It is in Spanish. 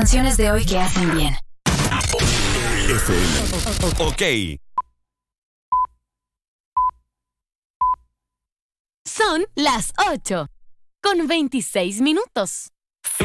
canciones de hoy que hacen bien. Ok. Son las 8:26.